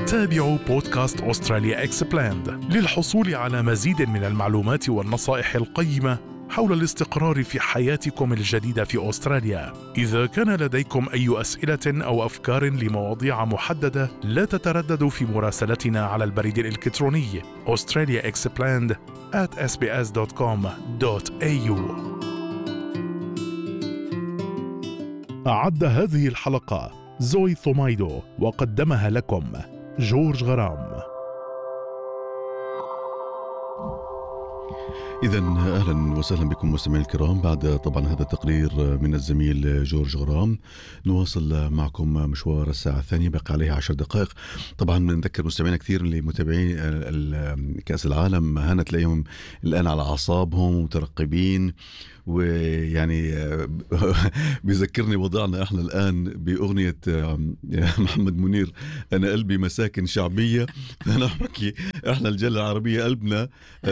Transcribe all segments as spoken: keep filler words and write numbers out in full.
تابعوا بودكاست أستراليا إكسبلاند للحصول على مزيد من المعلومات والنصائح القيمة حول الاستقرار في حياتكم الجديدة في أستراليا. إذا كان لديكم أي أسئلة أو أفكار لمواضيع محددة، لا تترددوا في مراسلتنا على البريد الإلكتروني australia explained at s b s dot com dot a u. أعد هذه الحلقة زوي ثومايدو وقدمها لكم جورج غرام. إذا أهلا وسهلا بكم مستمعي الكرام. بعد طبعا هذا التقرير من الزميل جورج غرام نواصل معكم مشوار الساعة الثانية، بقى عليها عشر دقائق. طبعا نذكر مستمعينا كثير لمتابعين كأس العالم هنا تلاقيهم الآن على أعصابهم ومترقبين، ويعني بيذكرني وضعنا احنا الآن بأغنية محمد منير أنا قلبي مساكن شعبية. أنا أحكي احنا الجالية العربية قلبنا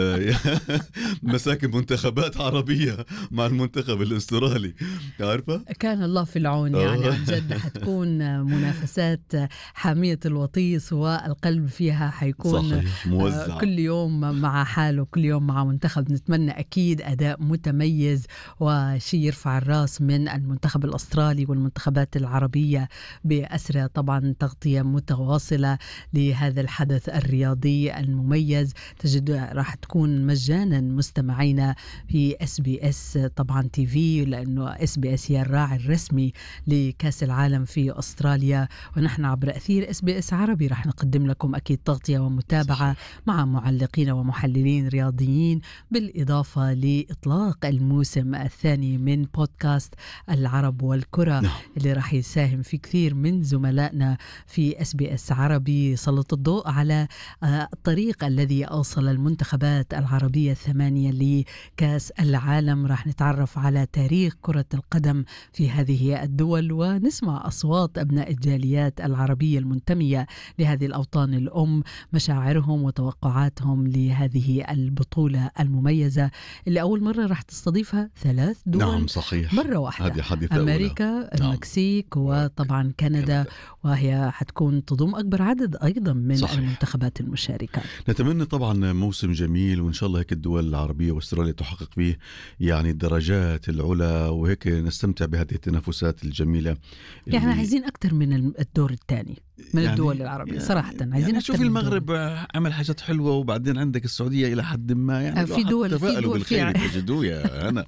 مساكن منتخبات عربية مع المنتخب الأسترالي، عارفة؟ كان الله في العون. يعني عن جد حتكون منافسات حامية الوطيس، والقلب فيها حيكون موزع كل يوم مع حاله، كل يوم مع منتخب. نتمنى أكيد أداء متميز وشيء يرفع الراس من المنتخب الأسترالي والمنتخبات العربية بأسرة. طبعا تغطية متواصلة لهذا الحدث الرياضي المميز. تجد راح تكون مجانا مستمعينا في اس بي اس طبعا تي في، لأنه اس بي اس هي الراعي الرسمي لكأس العالم في أستراليا، ونحن عبر أثير اس بي اس عربي راح نقدم لكم أكيد تغطية ومتابعة مع معلقين ومحللين رياضيين، بالإضافة لإطلاق الموسم الثاني من بودكاست العرب والكرة no. اللي راح يساهم في كثير من زملائنا في اس بي اس عربي، سلط الضوء على الطريق الذي أوصل المنتخبات العربية الثمانية لكأس العالم. راح نتعرف على تاريخ كرة القدم في هذه الدول، ونسمع أصوات أبناء الجاليات العربية المنتمية لهذه الأوطان الأم، مشاعرهم وتوقعاتهم لهذه البطولة المميزة اللي أول مرة راح تستضيفها ثلاث دول. نعم صحيح، مرة واحدة، هذه حديثة أمريكا أولى. المكسيك نعم. وطبعا كندا، وهي حتكون تضم أكبر عدد أيضا من صحيح. المنتخبات المشاركة. نتمنى طبعا موسم جميل، وإن شاء الله هيك الدول العربية واستراليا تحقق به يعني الدرجات العلا، وهيك نستمتع بهذه التنافسات الجميلة. يعني عايزين أكثر من الدور الثاني من يعني الدول العربية يعني صراحة. عايزين يعني شوف المغرب عمل حاجات حلوة، وبعدين عندك السعودية إلى حد ما يعني في دول في دول بالخير تجدوه يا أنا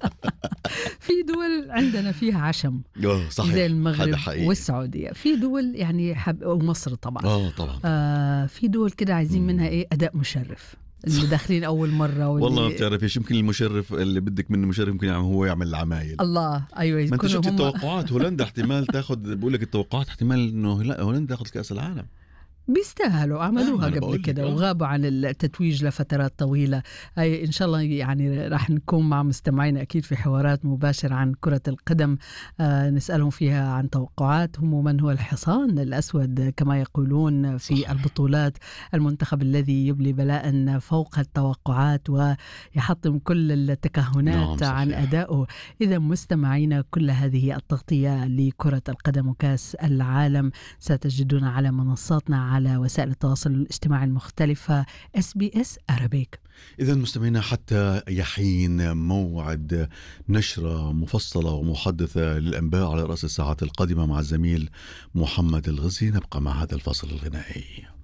في دول عندنا فيها عشم صحيح. زي المغرب والسعودية. في دول يعني حب ومصر طبعا آه طبعا آه في دول كده عايزين م. منها إيه أداء مشرف، اللي داخلين أول مرة. والله بتعرف إيش، يمكن المشرف اللي بدك منه مشرف يمكن يعني هو يعمل العمايل. الله أيوة. ما أنت شفت التوقعات هولندا احتمال تاخد، بقول لك التوقعات احتمال إنه لا هولندا تاخد كأس العالم. بيستاهلوا، عملوها قبل كده وغابوا عن التتويج لفترات طويلة. أي إن شاء الله يعني راح نكون مع مستمعين أكيد في حوارات مباشرة عن كرة القدم، آه نسألهم فيها عن توقعاتهم ومن هو الحصان الأسود كما يقولون في صح. البطولات، المنتخب الذي يبلي بلاء فوق التوقعات ويحطم كل التكهنات نعم عن أدائه. إذا مستمعين كل هذه التغطية لكرة القدم وكاس العالم ستجدون على منصاتنا على وسائل التواصل الاجتماعي المختلفة اس بي اس Arabic. إذا مستمعينا حتى يحين موعد نشرة مفصلة ومحدثة للأنباء على رأس الساعات القادمة مع الزميل محمد الغزي، نبقى مع هذا الفصل الغنائي.